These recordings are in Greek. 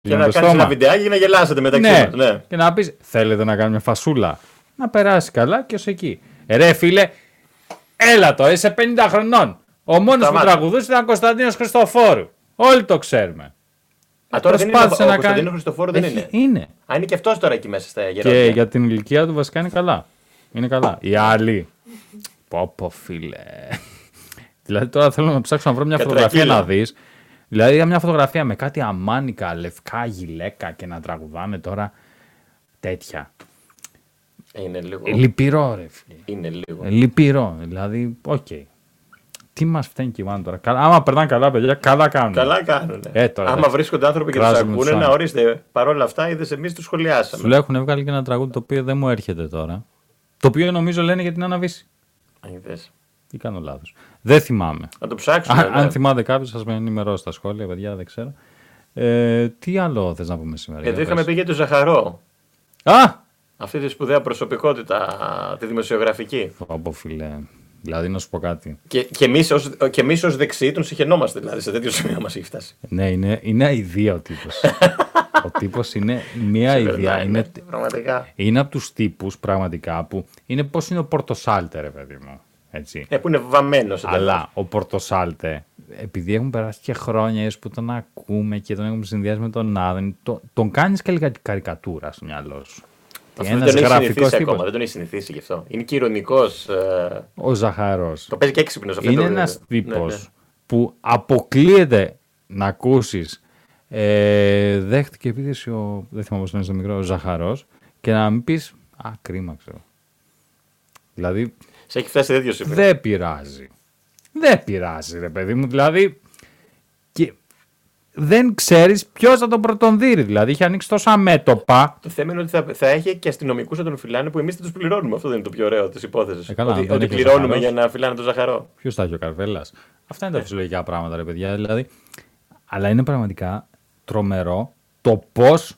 Και να κάνεις ένα βιντεάκι και να γελάσετε μεταξύ μας. Ναι. Και να πεις, θέλετε να κάνουμε μια φασούλα. Να περάσει καλά και ως εκεί. Ρε φίλε, έλα το, είσαι 50 χρονών. Ο μόνος που τραγουδούσε ήταν ο Κωνσταντίνος Χριστοφόρου. Όλοι το ξέρουμε. Τώρα δεν είναι ο Κωνσταντίνος Χριστοφόρου, δεν είναι. Είναι. Είναι και αυτός τώρα εκεί μέσα στα γερόντια. Και για την ηλικία του βασικά είναι καλά. Είναι καλά. Οι άλλοι. Πω φίλε. Δηλαδή τώρα θέλω να ψάξω να βρω μια φωτογραφία να δεις. Δηλαδή μια φωτογραφία με κάτι αμάνικα, λευκά, γυλαίκα και να τραγουδάνε τώρα τέτοια. Είναι λίγο. Λυπηρό ρε φίλε. Είναι λίγο. Λυπηρό. Δηλαδή, οκ. Τι μας φταίνει και οι τώρα. Άμα περνάνε καλά παιδιά, καλά κάνουν. Καλά κάνουν. Άμα βρίσκονται άνθρωποι και τους ακούνε, να ορίστε. Παρόλα αυτά, είδες εμείς τους σχολιάσαμε. Σου λέω έχουν βγάλει και ένα τραγούδι το οποίο δεν μου έρχεται τώρα. Το οποίο νομίζω λένε για την Άννα Βύση. Είδες. Ή κάνω λάθος. Δεν θυμάμαι. Να το ψάξουμε. Αν θυμάται κάποιος, σας με ενημερώσει στα σχόλια, παιδιά, δεν ξέρω. Τι άλλο θες να πούμε σήμερα. Εδώ είχαμε πει για τον Ζαχαρό. Αυτή τη σπουδαία προσωπικότητα, τη δημοσιογραφική. Από φίλε. Δηλαδή να σου πω κάτι. Και εμείς ως δεξιοί τον συχαινόμαστε, δηλαδή σε τέτοιο σημείο μας έχει φτάσει. Ναι, είναι αηδία ο τύπος. Ο τύπος είναι μια ιδέα. Είναι από τους τύπους πραγματικά που είναι πώς είναι ο Πορτοσάλτε, ρε παιδί μου. Έτσι. Που είναι βαμμένος. Αλλά ο Πορτοσάλτε, επειδή έχουν περάσει και χρόνια που τον ακούμε και τον έχουμε συνδυάσει με τον Άδεν, τον κάνεις και λίγα καρικατούρα στο μυαλό σου. Δεν τον έχει συνηθίσει ακόμα, δεν τον έχει συνηθίσει γι' αυτό. Είναι και ηρωνικός. Ο Ζαχαρός. Το παίζει και έξυπνος αυτό. Είναι ένας τύπος που αποκλείεται να ακούσεις. Δέχτηκε επίθεση δεν θυμάμαι πώς είναι στο μικρό, ο Ζαχαρός και να μην πεις κρίμα ξέρω. Δηλαδή. Σε έχει φτάσει τέτοιο σημείο. Δεν πειράζει. Δεν πειράζει, ρε παιδί μου. Δηλαδή. Και δεν ξέρεις ποιος θα τον πρωτονδύρει. Δηλαδή είχε ανοίξει τόσα μέτωπα. Το θέμα είναι ότι θα έχει και αστυνομικούς να τον φυλάνε που εμείς δεν τους πληρώνουμε. Αυτό δεν είναι το πιο ωραίο της υπόθεσης. Ότι πληρώνουμε για να φυλάνε τον Ζαχαρό. Ποιος θα έχει ο Καρβέλας. Αυτά είναι τα φυσιολογικά πράγματα, ρε παιδιά. Δηλαδή. Αλλά είναι πραγματικά τρομερό το πώς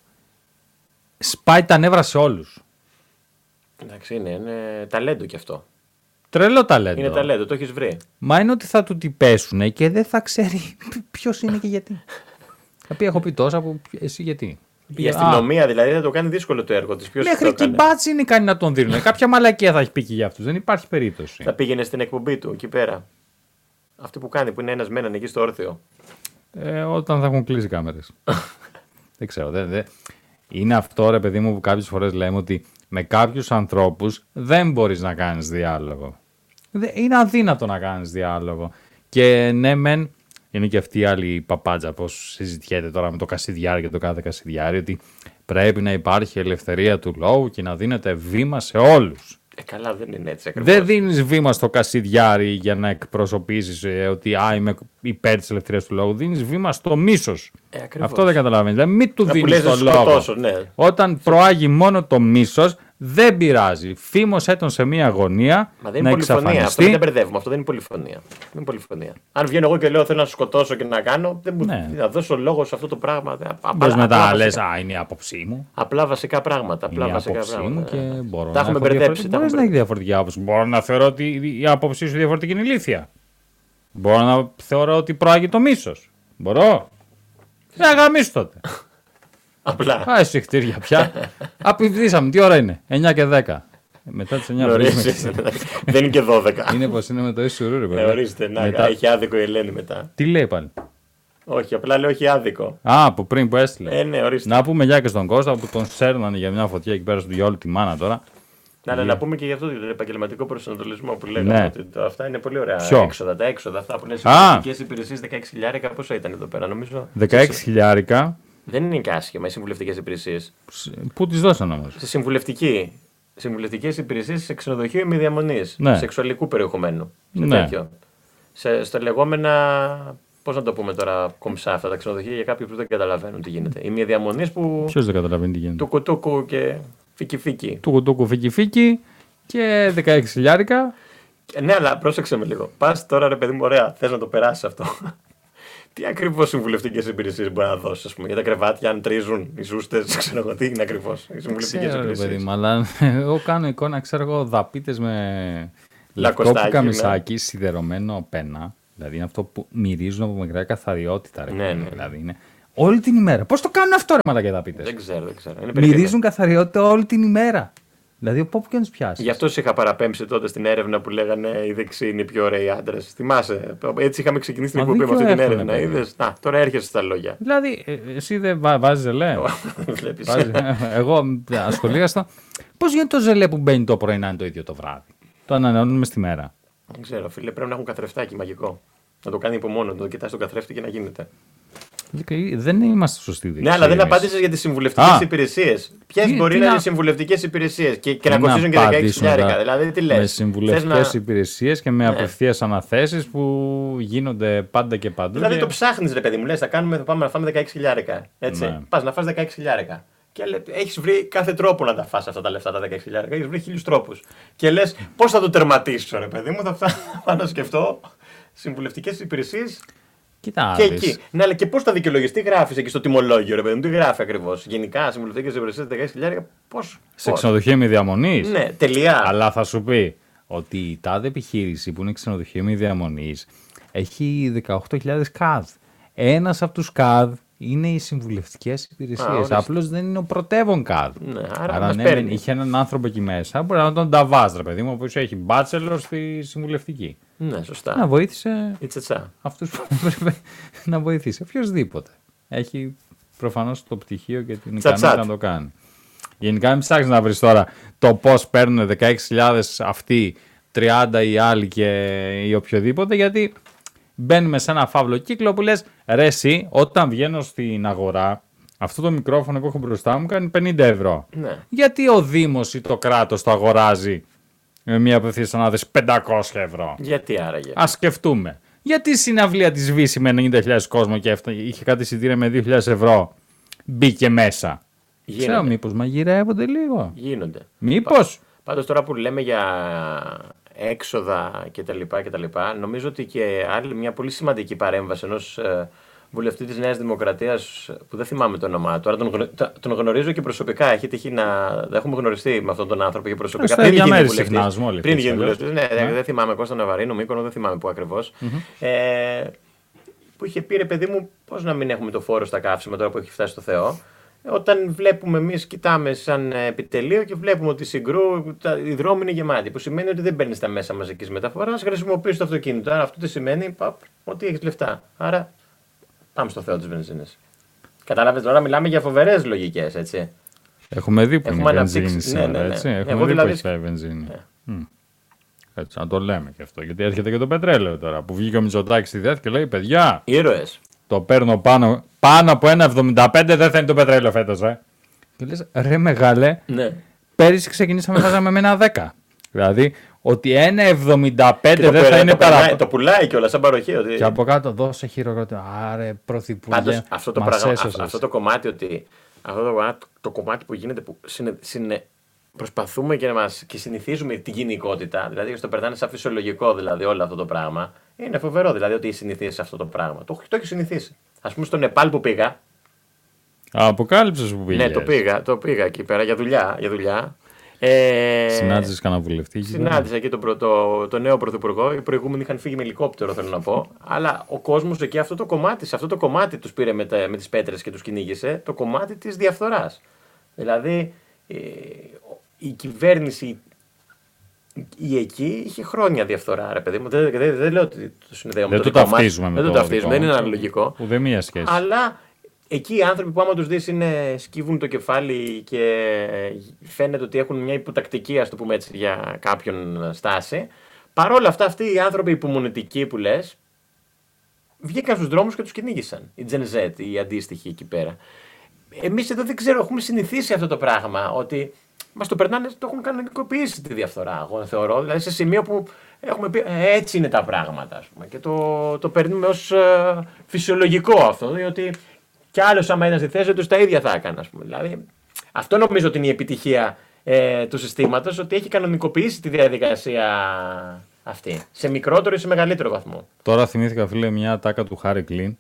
σπάει τα νεύρα σε όλους. Εντάξει, είναι ταλέντο κι αυτό. Τρελό ταλέντο. Είναι ταλέντο, το έχεις βρει. Μα είναι ότι θα του την πέσουνε και δεν θα ξέρει ποιος είναι και γιατί. Θα πει, έχω πει τόσα που εσύ γιατί. Η αστυνομία δηλαδή θα το κάνει δύσκολο το έργο της. Μέχρι και μπάτσι είναι κάνει να τον δίνουν. Κάποια μαλακία θα έχει πει και για αυτούς. Δεν υπάρχει περίπτωση. Θα πήγαινε στην εκπομπή του εκεί πέρα. Αυτό που κάνει, που είναι ένας μέναν εκεί στο όρθιο. Όταν θα έχουν κλείσει κάμερες. Δεν ξέρω. Είναι αυτό ρε παιδί μου που κάποιες φορές λέμε ότι με κάποιους ανθρώπους δεν μπορείς να κάνεις διάλογο. Είναι αδύνατο να κάνεις διάλογο. Και ναι μεν, είναι και αυτή η άλλη παπάντζα πώς συζητιέται τώρα με το Κασιδιάρη και το κάθε Κασιδιάρη ότι πρέπει να υπάρχει ελευθερία του λόγου και να δίνεται βήμα σε όλους. Καλά, δεν είναι έτσι ακριβώς. Δεν δίνεις βήμα στο Κασιδιάρη για να εκπροσωπήσεις ότι είμαι υπέρ της ελευθερίας του λόγου. Δίνεις βήμα στο μίσος. Αυτό δεν καταλαβαίνεις. Δηλαδή, μην του δίνεις το λόγο. Ναι. Όταν προάγει μόνο το μίσος, δεν πειράζει. Φήμωσέ τον σε μία αγωνία. Μα δεν είναι πολυφωνία. Αυτό δεν τα μπερδεύουμε. Αυτό δεν είναι πολυφωνία. Αν βγαίνω εγώ και λέω θέλω να σκοτώσω και να κάνω, δεν μου να δώσω λόγο σε αυτό το πράγμα. Πώς μετά λες, είναι η άποψή μου. Απλά βασικά πράγματα. Είναι η άποψή μου και μπορώ τα έχουμε μπερδέψει. Μπορείς να έχει διαφορετική άποψη. Μπορώ να θεωρώ ότι η άποψή σου διαφορετική είναι ηλίθια. Μπορώ να θεωρώ ότι προάγει το μίσος. Μπορώ. Να γαμίσω τότε. Απλά. Συχτήρια πια. Απειβδίσαμε. Τι ώρα είναι? 9 και 10. Μετά τις 9 δεν είναι και 12. Είναι πως είναι με το Ισουρού. Ορίστε, έχει άδικο η Ελένη μετά. Τι λέει πάλι? Όχι, απλά λέω έχει άδικο. Από πριν που έστειλε. Ναι, ορίστε. Να πούμε γεια και στον Κώστα που τον σέρνανε για μια φωτιά εκεί πέρα για όλη τη μάνα τώρα. Να πούμε και για αυτό τον επαγγελματικό προσανατολισμό που λέγαμε. Ναι. Ότι αυτά είναι πολύ ωραία έξοδα. Τα έξοδα αυτά που είναι συμβουλευτικές υπηρεσίες 16.000 πόσο ήταν εδώ πέρα, νομίζω. 16.000. Δεν είναι και άσχημα οι συμβουλευτικές υπηρεσίες. Πού τις δώσανε όμως? Στη συμβουλευτικές υπηρεσίες σε ξενοδοχείο ημιδιαμονής. Ναι. Σεξουαλικού περιεχομένου. Ναι. Τέτοιο. Στα λεγόμενα. Πώς να το πούμε τώρα, κομψά αυτά τα ξενοδοχεία για κάποιους που δεν καταλαβαίνουν τι γίνεται. Ημιδιαμονής που. Ποιος δεν καταλαβαίνει τι γίνεται? Τουκουτούκου και φίκι-φίκι. Τουκουτούκου φίκι-φίκι και 16.000. Ναι, αλλά πρόσεξε με λίγο. Πας τώρα ρε παιδί μου, ωραία, θες να το περάσεις αυτό. Τι ακριβώς συμβουλευτικές υπηρεσίες μπορεί να δώσει, ας πούμε, για τα κρεβάτια, αν τρίζουν οι σούστες, ξέρω εγώ, τι είναι ακριβώς οι συμβουλευτικές υπηρεσίες. Παιδί μου, αλλά εγώ κάνω εικόνα, ξέρω εγώ, δαπίτες με λευκό καμισάκι, σιδερωμένο πένα. Δηλαδή είναι αυτό που μυρίζουν από μικρά καθαριότητα. Ναι. Δηλαδή είναι Όλη την ημέρα. Πώς το κάνουν αυτό, ρε μαλακεδαπίτες? Δεν ξέρω. Μυρίζουν καθαριότητα όλη την ημέρα. Δηλαδή, από όπου και να του πιάσει. Γι' αυτό σε είχα παραπέμψει τότε στην έρευνα που λέγανε οι δεξιοί είναι οι πιο ωραίοι άντρες. Θυμάσαι. Έτσι είχαμε ξεκινήσει την εκπομπή με αυτή την έρευνα. Είδες. Να, τώρα έρχεσαι στα λόγια. Δηλαδή, εσύ δεν βάζεις ζελέ. Βλέπεις. Εγώ ασχολίαστα. Πώς γίνεται το ζελέ που μπαίνει το πρωί να είναι το ίδιο το βράδυ? Το ανανεώνουμε στη μέρα. Δεν ξέρω, φίλε. Πρέπει να έχουν καθρεφτάκι μαγικό. Να το κάνει από μόνο, να το κοιτάς τον καθρέφτη και να γίνεται. Δεν είμαστε σωστοί δεξιοί. Ναι, αλλά δεν απάντησες για τις συμβουλευτικές υπηρεσίες. Ποιες μπορεί να είναι οι συμβουλευτικές υπηρεσίες και να κοστίζουν και 16.000. Δηλαδή, τι λες? Με συμβουλευτικές υπηρεσίες και με απευθείας αναθέσεις που γίνονται πάντα και παντού. Δηλαδή, το ψάχνεις, ρε παιδί μου, λες, θα πάμε να φάμε 16.000. Έτσι. Ναι. Πας να φας 16.000. Και έχεις βρει κάθε τρόπο να τα φας αυτά τα λεφτά, τα 16.000. Έχεις βρει 1.000 τρόπους. Και λες, πώς θα το τερματίσω, ρε παιδί μου, θα πάω να σκεφτώ συμβουλευτικές υπηρεσίες. Κοίτα, και εκεί. Ναι, αλλά και πώς θα δικαιολογείς, τι γράφεις εκεί στο τιμολόγιο, ρε παιδί μου, τι γράφει ακριβώς? Γενικά, συμβουλευτικές υπηρεσίες 16.000, πώς? Σε ξενοδοχείο μη διαμονής. Ναι, τελεία. Αλλά θα σου πει ότι η τάδε επιχείρηση που είναι ξενοδοχείο μη διαμονής έχει 18.000 CAD. Ένας από τους CAD είναι οι συμβουλευτικές υπηρεσίες. Απλώς δεν είναι ο πρωτεύων CAD. Ναι, άρα ναι, είχε έναν άνθρωπο εκεί μέσα, μπορεί να τον ταβάζει, ρε παιδί μου, ο οποίος έχει bachelor στη συμβουλευτική. Ναι, σωστά. Να βοήθησε Ιτσατσά. αυτούς που έπρεπε να βοηθήσει. Οποιοςδήποτε. Έχει προφανώς το πτυχίο και την ικανότητα να το κάνει. Γενικά μην ψάχνεις να βρεις τώρα το πώς παίρνουν 16.000 αυτοί, 30 οι άλλοι και ή οποιοδήποτε, γιατί μπαίνουμε σε ένα φαύλο κύκλο που λες, ρε εσύ, όταν βγαίνω στην αγορά, αυτό το μικρόφωνο που έχω μπροστά μου κάνει 50 ευρώ. Ναι. Γιατί ο Δήμος ή το κράτος το αγοράζει με μια απευθείας ανάθεση 500 ευρώ? Γιατί άραγε? Ας σκεφτούμε. Γιατί η συναυλία της Βύση με 90.000 κόσμο και είχε κάτι εισιτήρια με 2.000 ευρώ μπήκε μέσα? Ξέρω, μήπως μαγειρεύονται λίγο? Γίνονται. Μήπως? Πάντως τώρα που λέμε για έξοδα κτλ. Νομίζω ότι και άλλη μια πολύ σημαντική παρέμβαση ενός βουλευτή της Νέας Δημοκρατίας, που δεν θυμάμαι το όνομά του, αλλά τον γνωρίζω και προσωπικά. Έχει τύχει να έχουμε γνωριστεί με αυτόν τον άνθρωπο και προσωπικά. Πριν γίνει βουλευτής. Πριν γίνει βουλευτής. Ναι, δεν θυμάμαι, Κώστα Ναβαρίνο, Μύκονο, δεν θυμάμαι πού ακριβώς. Που είχε πει, ρε παιδί μου, πώς να μην έχουμε το φόρο στα καύσιμα τώρα που έχει φτάσει στο Θεό. Όταν βλέπουμε εμείς, κοιτάμε σαν επιτελείο και βλέπουμε ότι Συγκρού οι δρόμοι είναι γεμάτοι. Που σημαίνει ότι δεν μπαίνεις στα μέσα μαζικής μεταφοράς, χρησιμοποιείς το αυτοκίνητο. Άρα αυτό τι σημαίνει? Ότι έχεις λεφτά. Άρα πάμε στο Θεό της βενζίνης. Κατάλαβες, τώρα μιλάμε για φοβερές λογικές, έτσι. Έχουμε δει που είναι η βενζίνη σήμερα, έτσι. Έχουμε δει που έχει η βενζίνη. Έτσι, να το λέμε και αυτό. Γιατί έρχεται και το πετρέλαιο τώρα. Που βγήκε ο Μητσοτάκης στη ΔΕΘ και λέει, παιδιά, ήρωες. Το παίρνω πάνω από 1,75, δεν θα είναι το πετρέλαιο φέτος, Και λες, ρε μεγάλε, ναι. Πέρυσι ξεκινήσαμε, βάζαμε με 1,10. Δηλαδή, ότι 1,75 δεν θα είναι παραπάνω. Το πουλάει κιόλας σαν παροχή. Ότι... Και από κάτω δώσε χειροκρότημα. Άρε, πρωθυπουργέ. Πάντως, αυτό το κομμάτι ότι. Το κομμάτι που γίνεται που προσπαθούμε και συνηθίζουμε την κοινικότητα, δηλαδή στο περνάνε σαν φυσιολογικό δηλαδή όλο αυτό το πράγμα, είναι φοβερό δηλαδή ότι συνηθίσει αυτό το πράγμα. Το έχει συνηθίσει. Ας πούμε στο Νεπάλ που πήγα. Αποκάλυψες που πήγες? Ναι, το πήγα εκεί πέρα για δουλειά. Συνάντησες κανένα βουλευτή? Συνάντησα εκεί τον νέο πρωθυπουργό. Οι προηγούμενοι είχαν φύγει με ελικόπτερο, θέλω να πω. Αλλά ο κόσμος εκεί σε αυτό το κομμάτι τους πήρε με τις πέτρες και τους κυνήγησε, το κομμάτι της διαφθοράς. Δηλαδή η κυβέρνηση η εκεί είχε χρόνια διαφθορά, ρε παιδί μου. Δεν λέω ότι το συνδέουμε με το ταυτίζουμε. Δεν το ταυτίζουμε, δεν είναι αναλογικό. Ουδέμια σχέση. Αλλά εκεί οι άνθρωποι που άμα τους δεις σκύβουν το κεφάλι και φαίνεται ότι έχουν μια υποτακτική, ας το πούμε έτσι, για κάποιον στάση. Παρόλα αυτά, αυτοί οι άνθρωποι υπομονετικοί που λες, βγήκαν στους δρόμους και τους κυνήγησαν. Οι Gen Z, οι αντίστοιχοι εκεί πέρα. Εμείς εδώ δεν ξέρω, έχουμε συνηθίσει αυτό το πράγμα, ότι μας το περνάνε, το έχουν κανονικοποιήσει τη διαφθορά, εγώ θεωρώ. Δηλαδή σε σημείο που έχουμε πει έτσι είναι τα πράγματα, ας πούμε, και το παίρνουμε ως φυσιολογικό αυτό, διότι κι άλλος άμα ήταν στη θέση τους τα ίδια θα έκανε, ας πούμε. Δηλαδή, αυτό νομίζω ότι είναι η επιτυχία του συστήματος, ότι έχει κανονικοποιήσει τη διαδικασία αυτή, σε μικρότερο ή σε μεγαλύτερο βαθμό. Τώρα θυμήθηκα, φίλε, μια ατάκα του Χάρη Κλίν,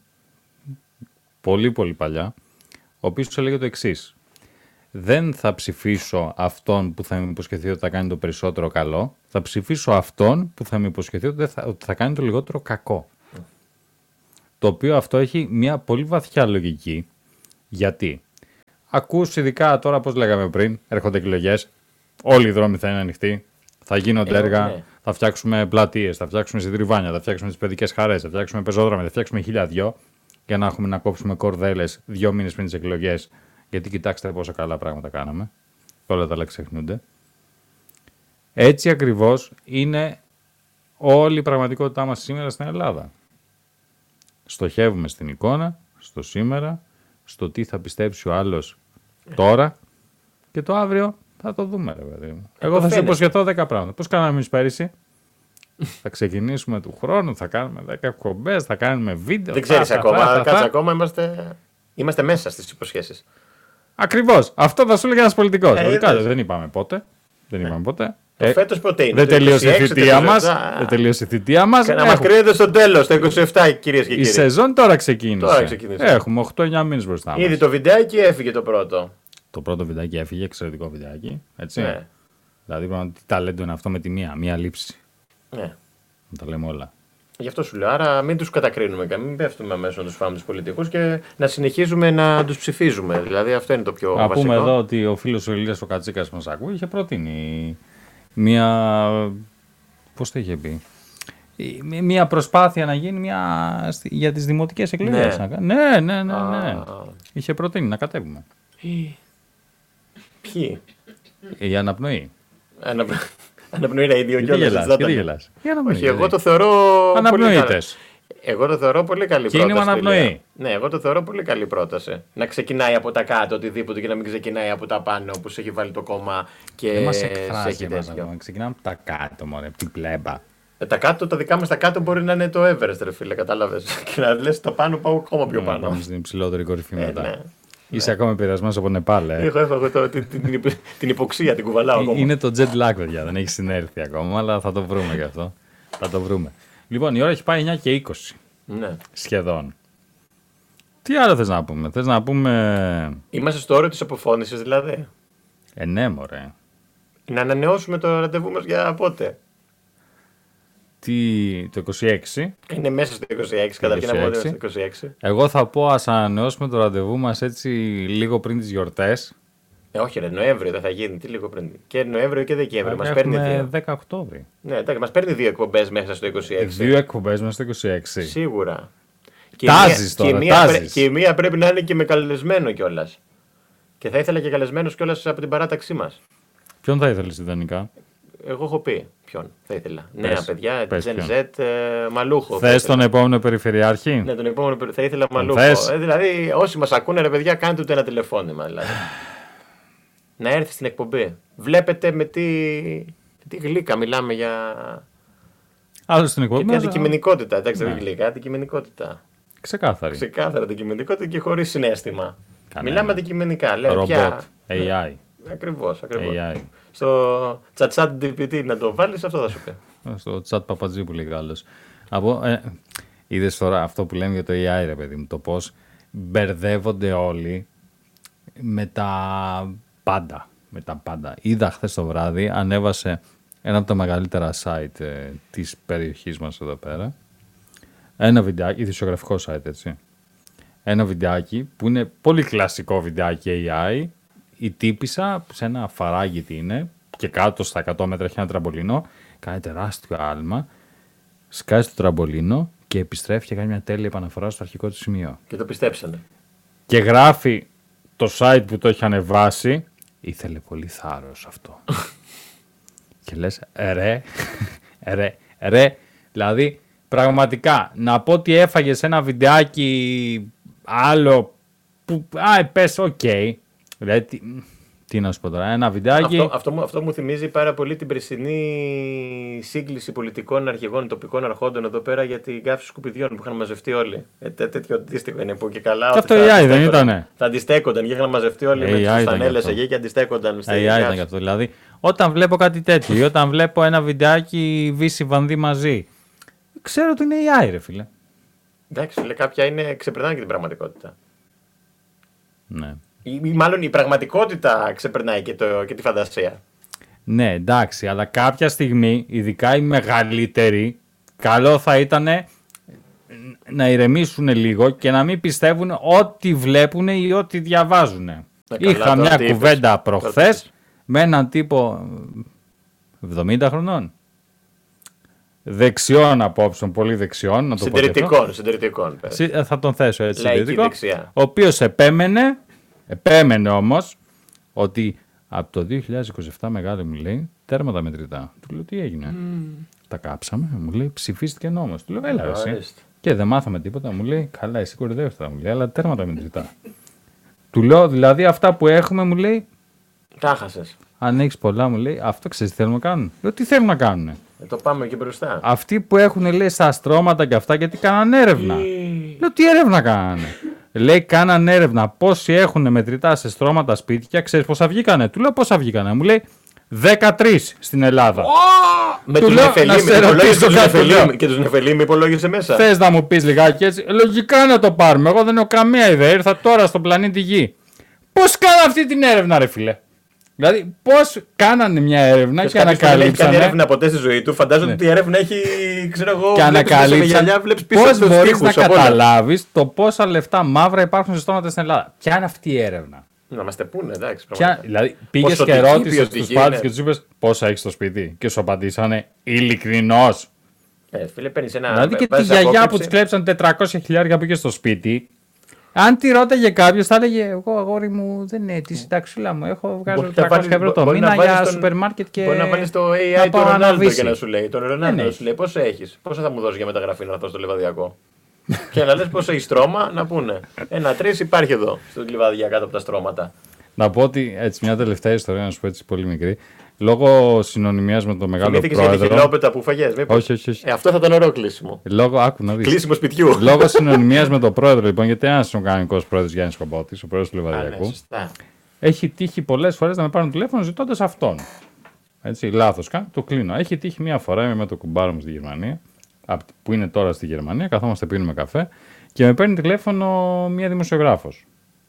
πολύ πολύ παλιά, ο οποίος του έλεγε το εξής: δεν θα ψηφίσω αυτόν που θα μου υποσχεθεί ότι θα κάνει το περισσότερο καλό, θα ψηφίσω αυτόν που θα μου υποσχεθεί ότι θα κάνει το λιγότερο κακό. Το οποίο αυτό έχει μια πολύ βαθιά λογική. Γιατί ακούς ειδικά τώρα, πώς λέγαμε πριν, έρχονται εκλογές, όλοι οι δρόμοι θα είναι ανοιχτοί, θα γίνονται έργα, ναι. θα φτιάξουμε πλατείες, θα φτιάξουμε συντριβάνια, θα φτιάξουμε τις παιδικές χαρές, θα φτιάξουμε πεζόδρομοι, θα φτιάξουμε 1002 για να έχουμε να κόψουμε κορδέλες 2 μήνες πριν τις εκλογές. Γιατί κοιτάξτε πόσα καλά πράγματα κάναμε. Όλα τα άλλα ξεχνούνται. Έτσι ακριβώς είναι όλη η πραγματικότητά μας σήμερα στην Ελλάδα. Στοχεύουμε στην εικόνα, στο σήμερα, στο τι θα πιστέψει ο άλλος τώρα και το αύριο θα το δούμε. Ρε παιδί μου. Εγώ θα σου υποσχεθώ 10 πράγματα. Πώς κάναμε εμείς πέρυσι? Θα ξεκινήσουμε του χρόνου, θα κάνουμε 10 εκπομπές, θα κάνουμε βίντεο. Δεν ξέρεις ακόμα. Κάτσε ακόμα, είμαστε μέσα στις υποσχέσεις. Ακριβώς. Αυτό θα σου έλεγε ένας πολιτικός. Δεν είπαμε πότε. Φέτος πότε είναι? Δεν τελείωσε η θητεία μας. Δεν τελείωσε η θητεία μας. Να μας κρίνετε στο τέλος, το 27, κυρίες και κύριοι. Η σεζόν τώρα ξεκίνησε. Έχουμε 8-9 μήνες μπροστά μας. Ήδη το βιντεάκι έφυγε το πρώτο. Το πρώτο βιντεάκι έφυγε, εξαιρετικό βιντεάκι. Έτσι. Ναι. Δηλαδή, τι ταλέντο είναι αυτό με τη μία λήψη. Ναι. Να τα λέμε όλα. Γι' αυτό σου λέω. Άρα μην τους κατακρίνουμε, μην πέφτουμε αμέσως να τους φάμε τους πολιτικούς και να συνεχίζουμε να τους ψηφίζουμε. Δηλαδή αυτό είναι το πιο βασικό. Να πούμε εδώ ότι ο φίλος ο Ηλίας ο Κατσίκας που μας ακούει είχε προτείνει μία. Πώς το είχε πει? Μία προσπάθεια να γίνει για τις δημοτικές εκλογές. Ναι. Είχε προτείνει να κατέβουμε. Ποιοι? Η αναπνοή. Αναπνοή ίδιο κιόλας. Γιατί γελάς? Όχι, εγώ το θεωρώ. Αναπνοήτες. Εγώ το θεωρώ πολύ καλή πρόταση. Κίνημα αναπνοή. Ναι, εγώ το θεωρώ πολύ καλή πρόταση. Να ξεκινάει από τα κάτω οτιδήποτε και να μην ξεκινάει από τα πάνω που σε έχει βάλει το κόμμα και δεν μας σε εκφράζει έχει τέτοιο. Ξεκινάμε από τα κάτω, μωρέ, την πλέμπα. Τα κάτω, τα δικά μας τα κάτω μπορεί να είναι το Everest, ρε φίλε, κατάλαβες. Και να λες τα πάνω πάω ακόμα πιο πάνω. Πάμε στην υψηλότερη κορυφή μετά. Ναι. Είσαι ακόμα επηρεασμένος από Νεπάλ, Έχω την υποξία, την κουβαλάω ακόμα. Είναι το jet lag, παιδιά, δεν έχει συνέρθει ακόμα, αλλά θα το βρούμε γι' αυτό. Θα το βρούμε. Λοιπόν, η ώρα έχει πάει 9 και 20. Ναι. Σχεδόν. Τι άλλο θες να πούμε? Θες να πούμε... Είμαστε στο όριο της αποφώνησης δηλαδή. Ναι, μωρέ. Να ανανεώσουμε το ραντεβού μας για πότε? Το 26. Είναι μέσα στο 26, καταρχήν από το 26. Εγώ θα πω ας ανανεώσουμε το ραντεβού μας έτσι λίγο πριν τις γιορτές. Όχι ρε, Νοέμβριο δεν θα γίνει, τι λίγο πριν. Και Νοέμβριο και Δεκέμβριο. Μας παίρνει 10 Οκτώβρη. Ναι, εντάξει, μας παίρνει 2 εκπομπές μέσα στο 26. 2 εκπομπές μέσα στο 26. Σίγουρα. Τάζεις τώρα, τάζεις. Και η μία πρέπει να είναι και με καλεσμένο κιόλας. Και θα ήθελα και καλεσμένος κιόλας από την παράταξή μας. Ποιον θα ήθελες ιδανικά? Εγώ έχω πει ποιον θα ήθελα. Νέα παιδιά, Gen Z, Μαλούχο. Θες τον επόμενο περιφερειάρχη? Ναι, τον επόμενο θα ήθελα Μαλούχο. Δηλαδή, όσοι μας ακούνε, ρε παιδιά, κάντε ούτε ένα τηλεφώνημα. Δηλαδή. Να έρθει στην εκπομπή. Βλέπετε με τι γλύκα μιλάμε για. Άλλο στην εκπομπή. Και τι αντικειμενικότητα. Εντάξει, δεν γλύκα, αντικειμενικότητα. Ξεκάθαρη. Αντικειμενικότητα και χωρίς συναίσθημα. Κανένα. Μιλάμε αντικειμενικά. Λέω, Ρομπότ, AI. Ακριβώς. AI. Στο chat GPT να το βάλεις, αυτό θα σου πει. Στο chat Παπατζή που λέει άλλος. Είδες τώρα αυτό που λέμε για το AI, ρε παιδί μου, το πώς μπερδεύονται όλοι με τα πάντα. Είδα χθες το βράδυ, ανέβασε ένα από τα μεγαλύτερα site της περιοχής μας εδώ πέρα. Ένα βιντεάκι, ειδησιογραφικό site, έτσι. Ένα βιντεάκι που είναι πολύ κλασικό βιντεάκι AI. Η τύπισσα σε ένα φαράγγι τι είναι και κάτω στα 100 μέτρα έχει ένα τραμπολίνο, κάνει τεράστιο άλμα, σκάει στο τραμπολίνο και επιστρέφει και κάνει μια τέλεια επαναφορά στο αρχικό του σημείο. Και το πιστέψανε. Και γράφει το site που το έχει ανεβάσει, ήθελε πολύ θάρρος αυτό. Και λες, ρε, δηλαδή πραγματικά να πω ότι έφαγες ένα βιντεάκι άλλο που, πες, οκ. Δηλαδή, τι να σου πω τώρα, ένα βιντεάκι. Αυτό μου θυμίζει πάρα πολύ την περσινή σύγκληση πολιτικών αρχηγών τοπικών αρχόντων εδώ πέρα για την καύση σκουπιδιών που είχαν μαζευτεί όλοι. Τέτοιο αντίστοιχο είναι που και καλά. Και αυτό AI δεν ήτανε? Θα αντιστέκονταν και είχαν μαζευτεί όλοι με τις φανέλες εκεί και αντιστέκονταν. AI ήταν και αυτό. Δηλαδή, όταν βλέπω κάτι τέτοιο ή όταν βλέπω ένα βιντεάκι Βύση Βανδύ μαζί, ξέρω ότι είναι AI, ρε φίλε. Εντάξει, φίλε, κάποια ξεπερνάνε και την πραγματικότητα. Ναι. Ή μάλλον η πραγματικότητα ξεπερνάει και τη φαντασία. Ναι, εντάξει, αλλά κάποια στιγμή, ειδικά οι μεγαλύτεροι, καλό θα ήταν να ηρεμήσουν λίγο και να μην πιστεύουν ό,τι βλέπουν ή ό,τι διαβάζουν. Είχα μια κουβέντα προχθές με έναν τύπο 70 χρονών. Δεξιών απόψεων, πολύ δεξιών. Να το συντηρητικών. Θα τον θέσω έτσι. Συντηρητικό. Ο οποίος επέμενε όμως ότι από το 2027 μεγάλη μου λέει τέρμα τα μετρητά. Του λέω τι έγινε. Τα κάψαμε. Μου λέει ψηφίστηκε νόμος. Του λέω έλα εσύ. Και δεν μάθαμε τίποτα. Μου λέει καλά εσύ κορυδεύεις τώρα. Μου λέει αλλά τέρμα τα μετρητά. Του λέω δηλαδή αυτά που έχουμε μου λέει. Τα χάσες. Αν έχεις πολλά μου λέει αυτό ξέρεις τι θέλουν να κάνουν. Λέω τι θέλουν να κάνουν. Το πάμε και μπροστά. Αυτοί που έχουν λέει στα στρώματα και αυτά γιατί κάναν έρευνα. Λέω τι έρευνα κάνανε. Λέει κάναν έρευνα πόσοι έχουν μετρητά σε στρώματα σπίτια. Ξέρεις πόσα βγήκανε. Του λέω πόσα βγήκανε. Μου λέει 13 στην Ελλάδα. Με τους Νεφελίμ και τους Νεφελίμ υπολόγισε μέσα. Θες να μου πεις λιγάκι έτσι. Λογικά να το πάρουμε. Εγώ δεν έχω καμία ιδέα. Ήρθα τώρα στον πλανήτη Γη. Πώς κάνανε αυτή την έρευνα ρε φίλε. Δηλαδή πώς κάνανε μια έρευνα και ανακαλύψανε. Δεν κάνει έρευνα ποτέ στη ζωή του. Φαντάζομαι ότι η έρευνα έχει ξέρω εγώ. Και ανακαλύψανε πώς μπορείς να καταλάβεις το πόσα λεφτά μαύρα υπάρχουν σε στρώματα στην Ελλάδα. Ποια είναι αυτή η έρευνα. Να μας τα πούνε, εντάξει. Δηλαδή πήγες και ρώτησες τους πάντες και τους είπες πόσα έχεις στο σπίτι και σου απαντήσανε ειλικρινώς. Φίλε, παίρνεις ένα. Δηλαδή και τη γιαγιά που της κλέψαν 400.000 που είχε στο σπίτι, αν τη ρώταγε κάποιος θα έλεγε εγώ αγόρι μου δεν είναι τη συνταξούλα μου, έχω βγάλει 300 ευρώ το μήνα για σούπερ μάρκετ και μπορεί να βάλεις το AI του Ρονάλντο και να σου λέει. Τον Ρονάλντο να σου λέει πόσο έχεις, πόσο θα μου δώσει για μεταγραφή να έρθω στο λιβαδιακό. Και να λες πόσο έχει στρώμα να πούνε. 1-3 υπάρχει εδώ, στο λιβαδιά κάτω από τα στρώματα. Να πω ότι έτσι μια τελευταία ιστορία, να σου πω έτσι πολύ μικρή. Λόγω συνωνυμίας με τον μεγάλο πρόεδρο. Για τη χιλόπετα που φαγες, μήπως. Όχι. Αυτό θα ήταν ωραίο κλείσιμο. Άκου να δεις. Κλείσιμο σπιτιού. Λόγω συνωνυμίας με τον πρόεδρο, λοιπόν, γιατί ένας οργανικός πρόεδρος Γιάννης Κομπότης, ο πρόεδρος του Λιβαδιακού, έχει τύχει πολλές φορές να με πάρουν τηλέφωνο ζητώντας αυτόν. Έτσι, λάθος κάνει, το κλείνω. Έχει τύχει μια φορά, είμαι με το κουμπάρο μου στη Γερμανία, που είναι τώρα στη Γερμανία, καθόμαστε πίνουμε καφέ και με παίρνει τηλέφωνο μια δημοσιογράφος.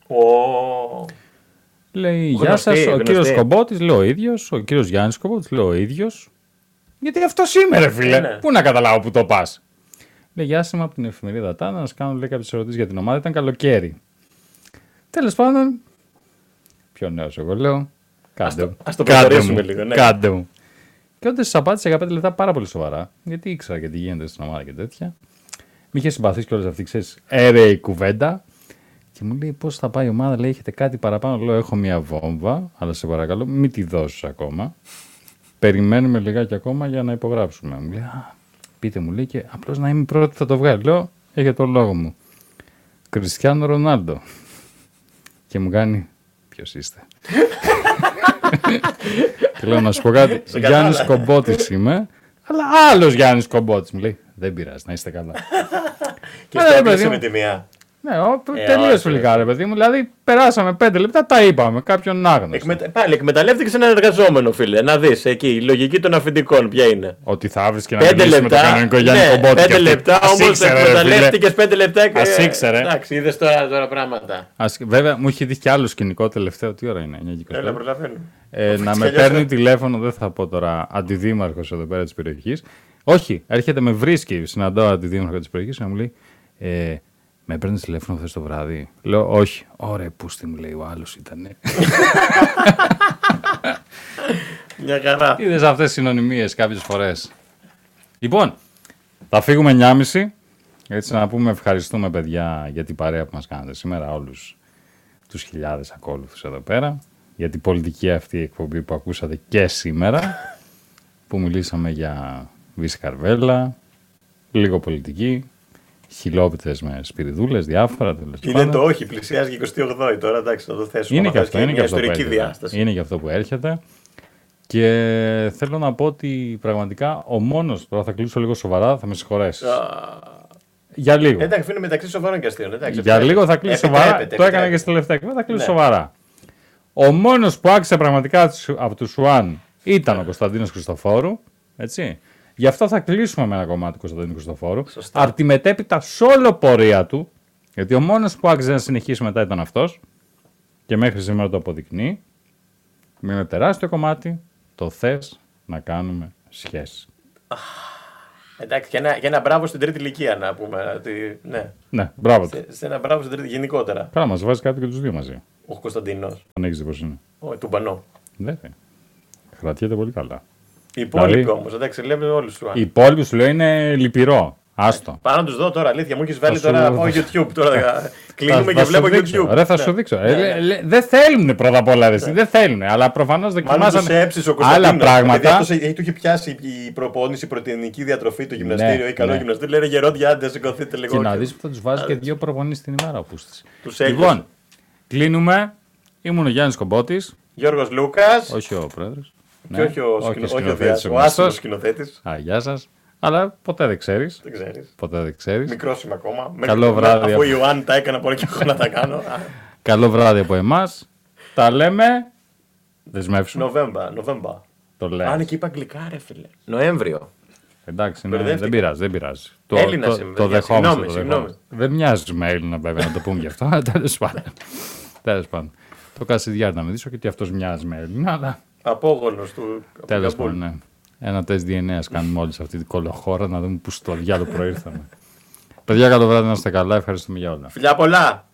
Λέει, γεια σας, ο κύριος Κομπότης, λέω ο ίδιος, ο κύριος Γιάννης Κομπότης, λέω ο ίδιος. Γιατί αυτό είμαι ρε φίλε, πού να καταλάβω που το πας. Λέει, γεια σας, είμαι από την εφημερίδα Τάνα, να σας κάνω κάποιες ερωτήσεις για την ομάδα, ήταν καλοκαίρι. Τέλος πάντων, πιο νέος εγώ λέω, ας το προχωρήσουμε λίγο, ναι. Κάντε μου. Και όταν σας απάντησα για 5 λεπτά πάρα πολύ σοβαρά, γιατί ήξερα και τι γίνεται στην ομάδα και τέτοια. Μ' είχε συμπαθήσει κιόλας αυτή, ξέρεις, έρεη κουβέντα. Και μου λέει πώς θα πάει η ομάδα, λέει έχετε κάτι παραπάνω. Λέω έχω μια βόμβα, αλλά σε παρακαλώ μην τη δώσεις ακόμα. Περιμένουμε λιγάκι ακόμα για να υπογράψουμε. Μου λέει πείτε μου λέει και απλώς να είμαι πρώτη θα το βγάλει. Λέω έχετε τον λόγο μου. Κριστιάνο Ρονάλντο. Και μου κάνει ποιος είστε. Και λέω να σου πω κάτι. Γιάννης Κομπότης είμαι, αλλά άλλος Γιάννης Κομπότης. Μου λέει δεν πειράζει να είστε καλά. Και στο έκλεισε με τη μία. Ναι, τελείως φιλικά ρε παιδί μου. Δηλαδή, περάσαμε 5 λεπτά, τα είπαμε. Κάποιον άγνωστο. Πάλι εκμεταλλεύτηκε έναν εργαζόμενο, φίλε. Να δεις εκεί η λογική των αφεντικών ποια είναι. Ότι θα βρει και να μιλήσει με το κανονικό Γιάννη Κομπότη. 5 λεπτά όμως εκμεταλλεύτηκε 5 λεπτά και. Ας ήξερε. Εντάξει, είδες τώρα πράγματα. Βέβαια, μου έχει δει κι άλλο σκηνικό τελευταίο. Τι ώρα είναι, 9:25. Έλα, προλαβαίνω. Να με παίρνει τηλέφωνο, δεν θα πω τώρα αντιδήμαρχος εδώ πέρα τη περιοχή. Όχι, έρχεται με βρίσκει, συναντάω αντιδήμαρχο τη περιοχή και μου λέει. Με παίρνει τηλέφωνο χθες το βράδυ. Λέω όχι. Ωραία, πούστη μου λέει ο άλλος ήτανε. Μια χαρά. Είδες αυτές τις συνωνυμίες κάποιες φορές. Λοιπόν, θα φύγουμε 9:30. Έτσι να πούμε ευχαριστούμε παιδιά για την παρέα που μας κάνετε σήμερα. Όλους τους χιλιάδες ακόλουθους εδώ πέρα. Για την πολιτική αυτή εκπομπή που ακούσατε και σήμερα. Που μιλήσαμε για Βύση Καρβέλα. Λίγο πολιτική. Χιλόπιτες με σπυριδούλες, διάφορα. Είναι το όχι, πλησιάζει και 28η τώρα, εντάξει, να το θέσουμε. Είναι και αυτό, είναι μια ιστορική διάσταση. Είναι και αυτό που έρχεται. Και θέλω να πω ότι πραγματικά ο μόνος, τώρα θα κλείσω λίγο σοβαρά, θα με συγχωρέσει. Για λίγο. Εντάξει, αφήνω μεταξύ σοβαρών και αστείων. Για λίγο θα κλείσω σοβαρά. Το έκανα και στη τελευταία εκπομπή, θα κλείσω σοβαρά. Ο μόνος που άξιζε πραγματικά από του Σουάν ήταν ο Κωνσταντίνος Χριστοφόρου. Έτσι. Γι' αυτό θα κλείσουμε με ένα κομμάτι του Κωνσταντίνου Χριστοφόρου. Από τη μετέπειτα σόλο πορεία του, γιατί ο μόνος που άξιζε να συνεχίσει μετά ήταν αυτός και μέχρι σήμερα το αποδεικνύει. Με ένα τεράστιο κομμάτι, το θες να κάνουμε σχέση. Εντάξει, και ένα μπράβο στην τρίτη ηλικία να πούμε. Ότι, ναι. Ναι, μπράβο του. Σε ένα μπράβο στην τρίτη γενικότερα. Καλά, μας βάζει κάτι και τους δύο μαζί. Ο Κωνσταντίνος. Αν έχεις δει πώς είναι. Του Μπανό. Ναι, κρατιέται πολύ καλά. Οι υπόλοιποι Δηλαδή- όμως, εντάξει, λέμε όλους σου. Οι υπόλοιποι σου λέω είναι λυπηρό. Άστο. Πάω να τους δω τώρα, αλήθεια, μου έχεις βάλει Θα σου- τώρα από YouTube. Τώρα κλείνουμε και Θα σου βλέπω δείξω. YouTube. Ρε, θα σου δείξω. Δεν θέλουν πρώτα απ' όλα. Δεν θέλουν. Αλλά προφανώς Μάλλον τους δοκιμάσαν έψησε ο άλλα Κωνσταντίνος. πράγματα. Γιατί του είχε πιάσει η προπόνηση, η πρωτεϊνική διατροφή, το γυμναστήριο Ναι, ή καλό ναι. γυμναστήριο. Λένε γερόντια, άντε σηκωθείτε λίγο. Και να δεις που θα τους βάζει και 2 προπονήσεις την ημέρα ο Πούστης. Τους έλειωσε. Λοιπόν, κλείνουμε. Ήμουν ο Γιάννης Κομπότης, Γιώργος Λούκας όχι ο πρόεδρος. και όχι ο σκηνοθέτης, ο γνωστός. άσυλος σκηνοθέτης. Α, γεια σας. Αλλά ποτέ δεν ξέρεις. Δεν ξέρεις. Ποτέ δεν ξέρεις. Μικρός είμαι ακόμα. Καλό βράδυ. Αφού η Ιωάννη τα έκανα, μπορεί και εγώ να τα κάνω. Καλό βράδυ από εμάς. Τα λέμε. Δεσμεύσου. Νοβέμπα. Το λέω. Αν και είπα αγγλικά, ρε φίλε. Νοέμβριο. Εντάξει, ναι, Μπερδεύτηκα. δεν πειράζει. Έλληνας είμαι, Το παιδιά, δεχόμαστε. συγγνώμη. δεχόμαστε. Δεν μοιάζει με Έλληνα, βέβαια, να το πούμε γι' αυτό. Τέλος πάντων. Τέλος πάντων. Το Κασιδιάρη να με δείσω γιατί αυτός μοιάζει με Έλληνα, αλλά Απόγονος του. τέλος Καμπούλ. πάντων, ναι. Ένα τεστ DNA κάνουμε όλοι σε αυτή την κολοχώρα να δούμε πού στο διάλογο προήρθαμε. Παιδιά, καλό βράδυ, να είστε καλά. Ευχαριστούμε για όλα. Φιλιά πολλά!